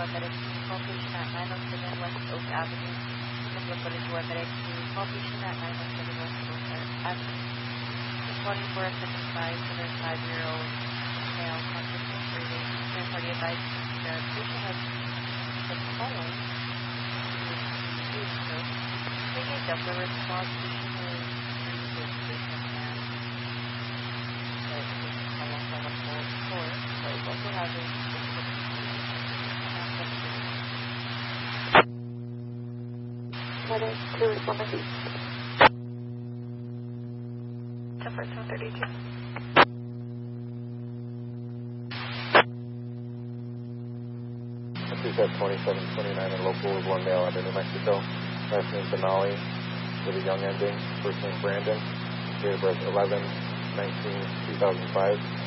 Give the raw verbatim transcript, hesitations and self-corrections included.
Medic two, call patient at nine oh seven West Oak Avenue. Number forty-four Medic two, call patient at nine oh seven West Oak Avenue. Reporting for a seventy-five to a five-year-old male consciousness survey. Third party advised the patient has been following doing so. Taking a Doppler response, patient is through the patient and the patient how long how much more before. So it's also having Medic two responding. ten fourteen thirty-two. This is at twenty-seven twenty-nine and local is one male under New Mexico. Last name Benali with a young ending. First name Brandon. Date of birth eleven nineteen two thousand five.